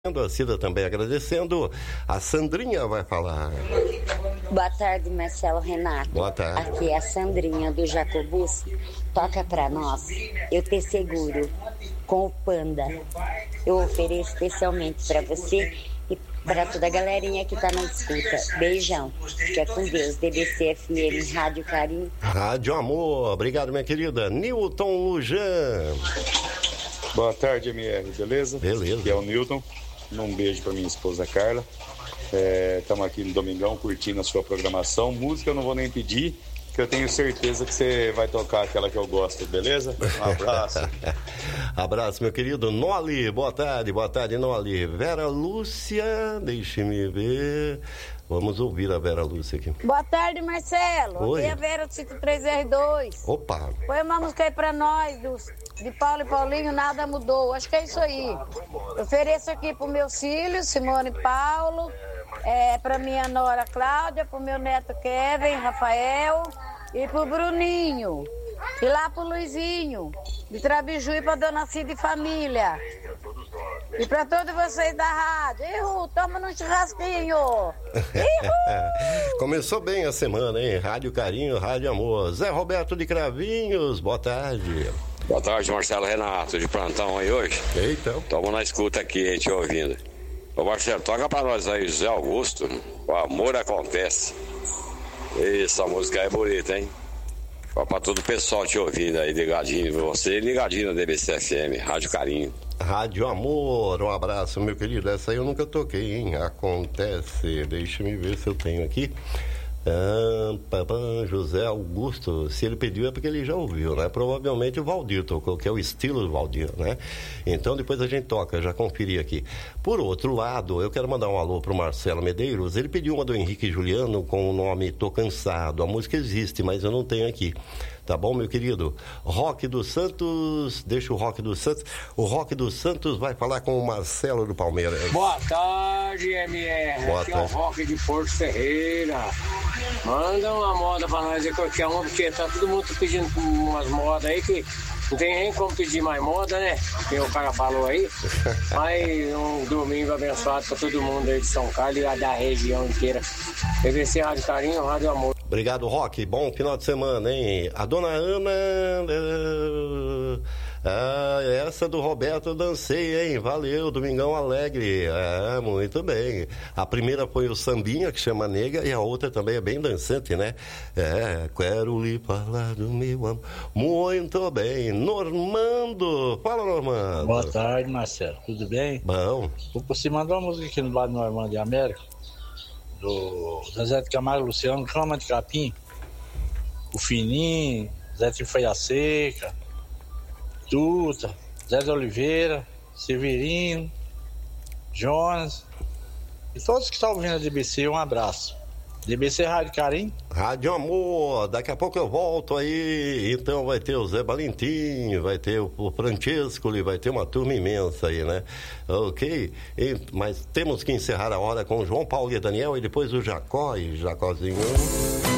A Cida também agradecendo. A Sandrinha vai falar. Boa tarde, Marcelo Renato. Boa tarde. Aqui é a Sandrinha do Jacobus. Toca pra nós Eu Te Seguro com o Panda. Eu ofereço especialmente pra você e pra toda a galerinha que tá na escuta. Beijão. Fica com Deus. DBC FM, Rádio Carinho. Rádio Amor. Obrigado, minha querida. Newton Lujan. Boa tarde, MR. Beleza? Beleza. Aqui é o Newton. Um beijo para minha esposa Carla. Estamos aqui no Domingão curtindo a sua programação. Música eu não vou nem pedir, que eu tenho certeza que você vai tocar aquela que eu gosto, beleza? Um abraço. Abraço, meu querido Noli. Boa tarde, Noli. Vera Lúcia, deixe-me ver. Vamos ouvir a Vera Lúcia aqui. Boa tarde, Marcelo. Oi. Aqui é a Vera do Ciclo 3R2. Opa. Põe uma música aí pra nós, de Paulo e Paulinho, Nada Mudou. Acho que é isso aí. Eu ofereço aqui pro meus filhos, Simone e Paulo, pra minha nora Cláudia, pro meu neto Kevin, Rafael e pro Bruninho. E lá pro Luizinho, de Trabiju e pra Dona Cida e família. E pra todos vocês da rádio. Ihu, toma no churrasquinho. Ihu! Começou bem a semana, hein? Rádio Carinho, Rádio Amor. Zé Roberto de Cravinhos, boa tarde. Boa tarde, Marcelo Renato, de plantão aí hoje. Eita. Estamos na escuta aqui, te ouvindo. Ô Marcelo, toca pra nós aí, José Augusto. O amor acontece. Essa música é bonita, hein? Pra todo o pessoal te ouvindo aí, ligadinho. Você ligadinho na DBC FM, Rádio Carinho. Rádio Amor, um abraço, meu querido. Essa aí eu nunca toquei, hein? Acontece. Deixa-me ver se eu tenho aqui. José Augusto, se ele pediu é porque ele já ouviu, né? Provavelmente o Valdir tocou, que é o estilo do Valdir, né? Então depois a gente toca, já conferi aqui. Por outro lado, eu quero mandar um alô pro Marcelo Medeiros. Ele pediu uma do Henrique Juliano com o nome Tô Cansado. A música existe, mas eu não tenho aqui. Tá bom, meu querido? Roque dos Santos, deixa o Roque dos Santos. O Roque dos Santos vai falar com o Marcelo do Palmeiras. Boa tarde, MR. Boa Aqui tarde. é o Roque de Porto Ferreira. Manda uma moda pra nós aí, qualquer uma, porque tá todo mundo pedindo umas modas aí que não tem nem como pedir mais moda, né? Que o cara falou aí. Mas um domingo abençoado pra todo mundo aí de São Carlos e da região inteira. PVC Rádio Carinho, Rádio Amor. Obrigado, Roque. Bom final de semana, hein? A dona Ana... essa do Roberto eu dancei, hein? Valeu, Domingão Alegre. Muito bem. A primeira foi o Sambinha, que chama Nega, e a outra também é bem dançante, né? Quero lhe falar do meu amor. Muito bem. Normando. Fala, Normando. Boa tarde, Marcelo. Tudo bem? Bom. Você mandou uma música aqui no lado do Normando de América, do Zé de Camargo Luciano, Cama de Capim, o Fininho, Zé de Feia Seca, Tuta, Zé de Oliveira, Severino, Jonas e todos que estão ouvindo a DBC, um abraço. DBC Rádio Carinho. Rádio Amor, daqui a pouco eu volto aí, então vai ter o Zé Valentim, vai ter o Francesco, vai ter uma turma imensa aí, né? Ok? Mas temos que encerrar a hora com o João Paulo e Daniel e depois o Jacó e Jacózinho.